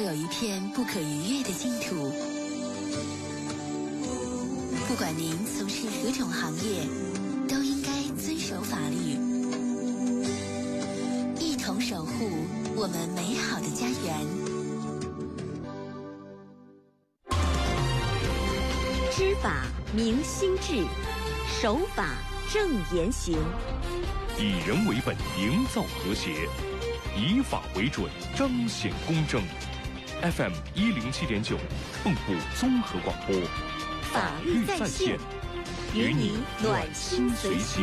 有一片不可逾越的净土。不管您从事何种行业，都应该遵守法律，一同守护我们美好的家园。 知法明心智，守法正言行， 以人为本，营造和谐，以法为准，彰显公正。FM 107.9，蚌埠综合广播， 法律在线，与你暖心随行。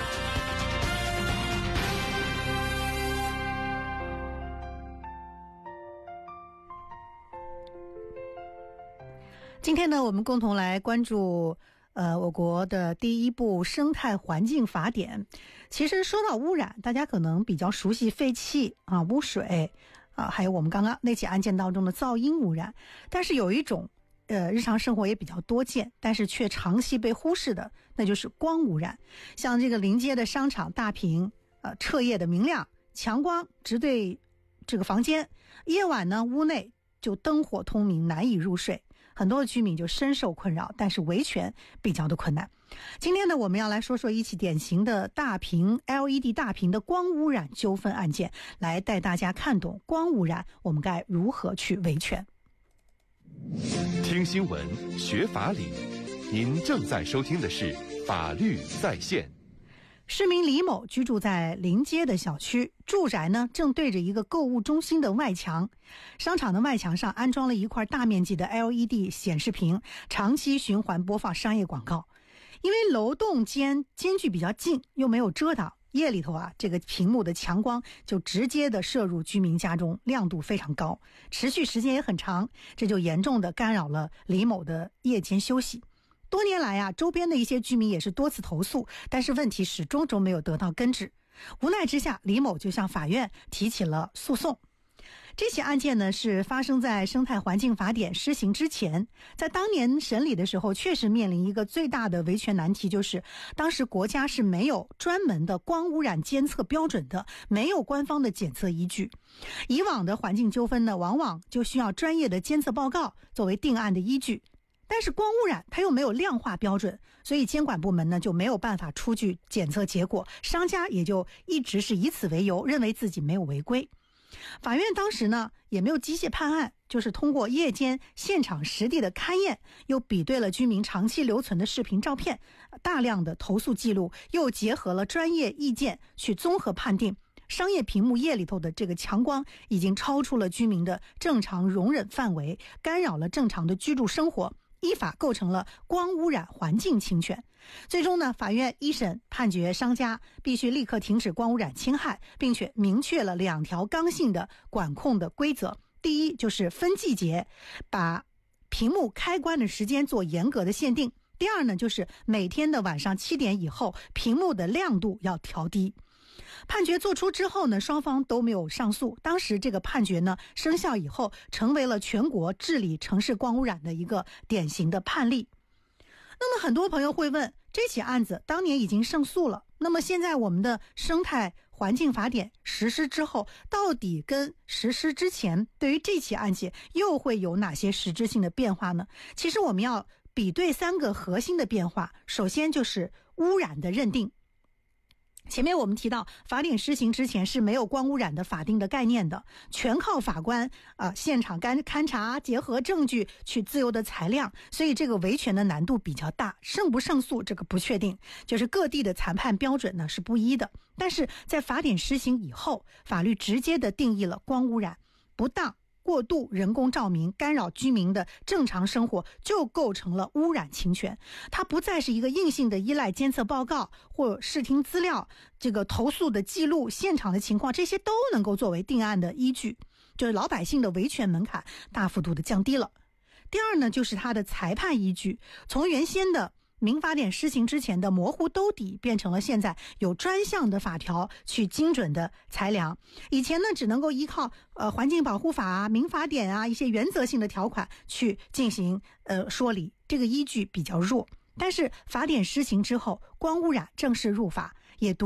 今天呢，我们共同来关注我国的第一部生态环境法典。其实说到污染，大家可能比较熟悉废气啊、污水啊，还有我们刚刚那起案件当中的噪音污染。但是有一种日常生活也比较多见，但是却长期被忽视的，那就是光污染。像这个临街的商场大屏彻夜的明亮，强光直对这个房间，夜晚呢屋内就灯火通明，难以入睡。很多的居民就深受困扰，但是维权比较的困难。今天呢，我们要来说说一起典型的大屏 LED 大屏的光污染纠纷案件，来带大家看懂光污染我们该如何去维权。 听新闻学法理，您正在收听的是法律在线。 市民李某居住在临街的小区，住宅呢正对着一个购物中心的外墙，商场的外墙上安装了一块大面积的 LED 显示屏，长期循环播放商业广告。因为楼栋间距比较近，又没有遮挡，夜里头这个屏幕的强光就直接的射入居民家中，亮度非常高，持续时间也很长，这就严重的干扰了李某的夜间休息。多年来周边的一些居民也是多次投诉，但是问题始终没有得到根治。无奈之下，李某就向法院提起了诉讼。这起案件呢，是发生在生态环境法典施行之前。在当年审理的时候，确实面临一个最大的维权难题，就是当时国家是没有专门的光污染监测标准的，没有官方的检测依据。以往的环境纠纷呢，往往就需要专业的监测报告作为定案的依据。但是光污染它又没有量化标准，所以监管部门呢就没有办法出具检测结果，商家也就一直是以此为由，认为自己没有违规。法院当时呢也没有机械判案，就是通过夜间现场实地的勘验，又比对了居民长期留存的视频照片，大量的投诉记录，又结合了专业意见去综合判定，商业屏幕夜里头的这个强光已经超出了居民的正常容忍范围，干扰了正常的居住生活，依法构成了光污染环境侵权。最终呢，法院一审判决商家必须立刻停止光污染侵害，并且明确了2条刚性的管控的规则。第一，就是分季节把屏幕开关的时间做严格的限定。第二呢，就是每天的晚上7点以后，屏幕的亮度要调低。判决作出之后呢，双方都没有上诉。当时这个判决呢生效以后，成为了全国治理城市光污染的一个典型的判例。那么很多朋友会问，这起案子当年已经胜诉了，那么现在我们的生态环境法典实施之后，到底跟实施之前对于这起案件又会有哪些实质性的变化呢？其实我们要比对3个核心的变化。首先就是污染的认定。前面我们提到，法典施行之前是没有光污染的法定的概念的，全靠法官现场勘查，结合证据去自由的裁量，所以这个维权的难度比较大，胜不胜诉这个不确定，就是各地的裁判标准呢是不一的。但是在法典施行以后，法律直接的定义了光污染，不当过度人工照明干扰居民的正常生活，就构成了污染侵权。它不再是一个硬性的依赖监测报告或视听资料，这个投诉的记录、现场的情况，这些都能够作为定案的依据，就是老百姓的维权门槛大幅度的降低了。第二呢，就是它的裁判依据，从原先的民法典施行之前的模糊兜底，变成了现在有专项的法条去精准的裁量。以前呢，只能够依靠环境保护法民法典一些原则性的条款去进行说理，这个依据比较弱。但是法典施行之后，光污染正式入法，也